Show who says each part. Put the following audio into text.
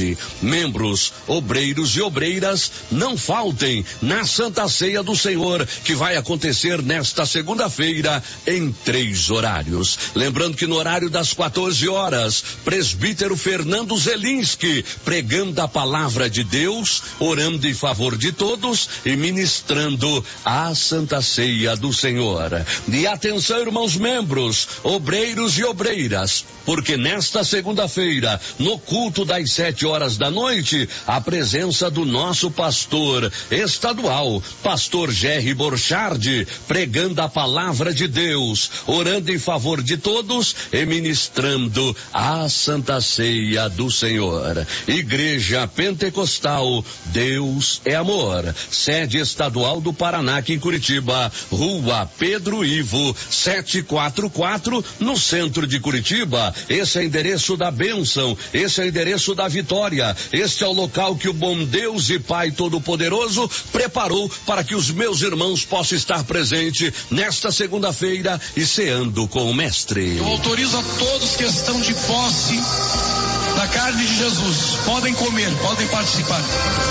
Speaker 1: tarde. Membros, obreiros e obreiras, não faltem na Santa Ceia do Senhor, que vai acontecer nesta segunda-feira em 3 horários. Lembrando que no horário das 14 horas, presbítero Fernando Zelinski, pregando a palavra de Deus, orando em favor de todos e ministrando a Santa Ceia do Senhor. E atenção, irmãos membros, obreiros e obreiras, porque nesta segunda-feira, no culto das 7 horas da noite, a presença do nosso pastor estadual, pastor Jerry Borchardt, pregando a palavra de Deus, orando em favor de todos e ministrando a Santa Ceia do Senhor. Igreja Pentecostal Deus é Amor, sede estadual do Paraná, aqui em Curitiba, Rua Pedro Ivo 744, no centro de Curitiba. Esse é o endereço da bênção, esse é o endereço da vitória, este é o local que o bom Deus e Pai Todo-Poderoso preparou para que os meus irmãos possam estar presentes nesta segunda-feira e ceando com o Mestre.
Speaker 2: Eu autorizo a todos que estão de posse da carne de Jesus, podem comer, podem participar.